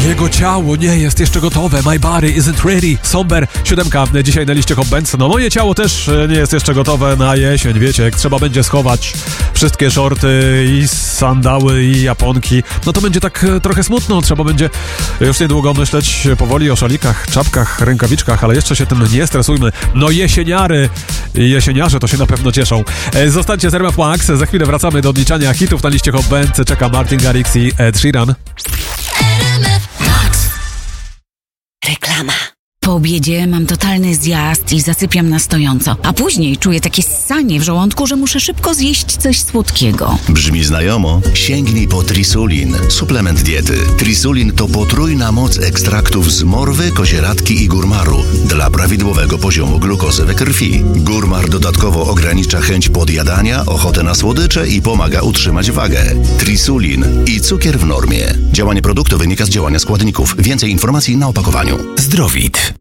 Jego ciało nie jest jeszcze gotowe. My body isn't ready. Somber 7 dzisiaj na liście Hot Bands. No moje ciało też nie jest jeszcze gotowe na jesień. Wiecie, jak trzeba będzie schować wszystkie shorty i sandały i japonki, no to będzie tak trochę smutno. Trzeba będzie już niedługo myśleć powoli o szalikach, czapkach, rękawiczkach, ale jeszcze się tym nie stresujmy. No jesieniarze to się na pewno cieszą. Zostańcie z RMF Max. Za chwilę wracamy do odliczania hitów na liście Hot Bands. Czeka Martin Garrix i Ed Sheeran. Reklama. Po obiedzie mam totalny zjazd i zasypiam na stojąco, a później czuję takie ssanie w żołądku, że muszę szybko zjeść coś słodkiego. Brzmi znajomo? Sięgnij po Trisulin, suplement diety. Trisulin to potrójna moc ekstraktów z morwy, kozieradki i górmaru dla prawidłowego poziomu glukozy we krwi. Górmar dodatkowo ogranicza chęć podjadania, ochotę na słodycze i pomaga utrzymać wagę. Trisulin i cukier w normie. Działanie produktu wynika z działania składników. Więcej informacji na opakowaniu. Zdrowit.